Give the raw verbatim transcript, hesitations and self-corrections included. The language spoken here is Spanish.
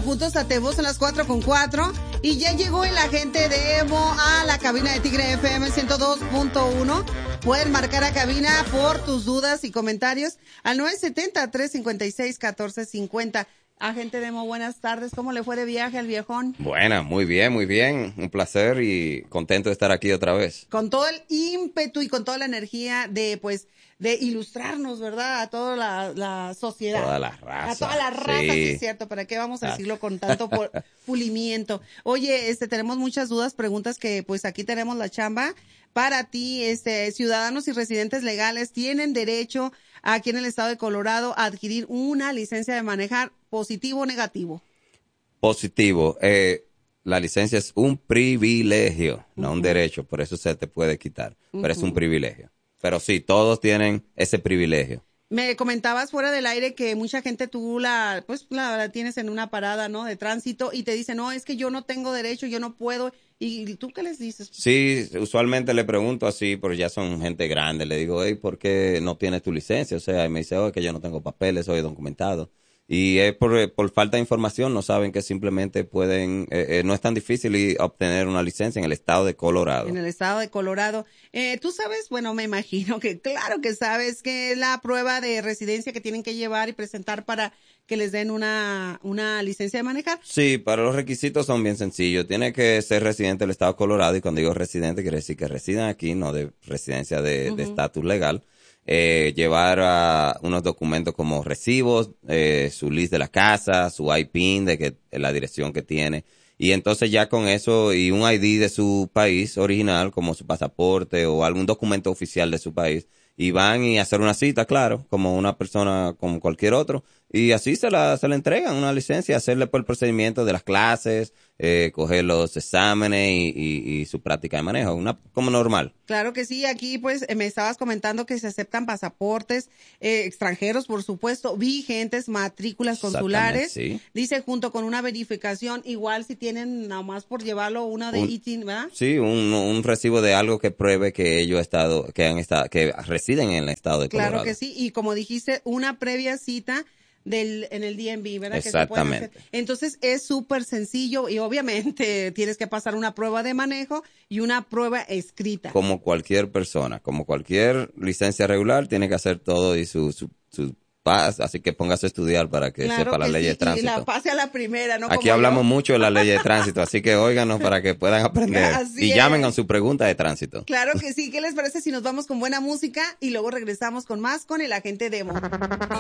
juntos a Tebo, son las cuatro con cuatro. Y ya llegó el agente Demo a la cabina de Tigre F M ciento dos punto uno. Pueden marcar a cabina por tus dudas y comentarios al nueve siete cero, tres cinco seis, uno cuatro cinco cero. Agente Demo, buenas tardes. ¿Cómo le fue de viaje al viejón? Buena, muy bien, muy bien. Un placer y contento de estar aquí otra vez. Con todo el ímpetu y con toda la energía de, pues, de ilustrarnos, ¿verdad? A toda la, la sociedad. Toda la raza. A toda la raza, sí, sí es cierto. ¿Para qué vamos a decirlo con tanto pulimiento? Oye, este, tenemos muchas dudas, preguntas que, pues, aquí tenemos la chamba. Para ti, este, ciudadanos y residentes legales tienen derecho aquí en el estado de Colorado a adquirir una licencia de manejar, positivo o negativo. Positivo. Eh, la licencia es un privilegio, no uh-huh. un derecho, por eso se te puede quitar, uh-huh. pero es un privilegio. Pero sí, todos tienen ese privilegio. Me comentabas fuera del aire que mucha gente tú la, pues la, la tienes en una parada, ¿no? De tránsito y te dice, no, es que yo no tengo derecho, yo no puedo. ¿Y tú qué les dices? Sí, usualmente le pregunto así, pero ya son gente grande. Le digo, hey, ¿por qué no tienes tu licencia? O sea, y me dice, oh, es que yo no tengo papeles, soy documentado. Y es por, por falta de información, no saben que simplemente pueden, eh, eh, no es tan difícil obtener una licencia en el estado de Colorado. En el estado de Colorado. Eh, tú sabes, bueno, me imagino que claro que sabes que es la prueba de residencia que tienen que llevar y presentar para que les den una, una licencia de manejar. Sí, para los requisitos son bien sencillos. Tiene que ser residente del estado de Colorado y cuando digo residente quiere decir que residen aquí, no de residencia de estatus uh-huh. legal. Eh, llevar uh, unos documentos como recibos, eh, su list de la casa, su I P I N de que la dirección que tiene. Y entonces ya con eso y un I D de su país original, como su pasaporte o algún documento oficial de su país, y van y hacer una cita, claro, como una persona, como cualquier otro, y así se la, se le entregan una licencia, hacerle por el procedimiento de las clases, eh, coger los exámenes y, y, y su práctica de manejo, una, como normal. Claro que sí, aquí pues me estabas comentando que se aceptan pasaportes eh, extranjeros, por supuesto, vigentes, matrículas consulares, sí. Dice junto con una verificación, igual si tienen nada más por llevarlo una de un, I T I N, ¿verdad? Sí, un, un recibo de algo que pruebe que ellos estado, que han estado, que residen en el estado de Colorado. Claro que sí, y como dijiste, una previa cita del en el D M V, ¿verdad? Exactamente. Que se pueden hacer. Entonces es súper sencillo y obviamente tienes que pasar una prueba de manejo y una prueba escrita. Como cualquier persona, como cualquier licencia regular, tiene que hacer todo y su, su, su paz, así que póngase a estudiar para que claro sepa la que ley sí, de tránsito. Y la pase a la primera, ¿no? Aquí como hablamos yo. mucho de la ley de tránsito, así que óiganos para que puedan aprender. Así y es. llamen con su pregunta de tránsito. Claro que sí. ¿Qué les parece si nos vamos con buena música y luego regresamos con más con el agente Demo?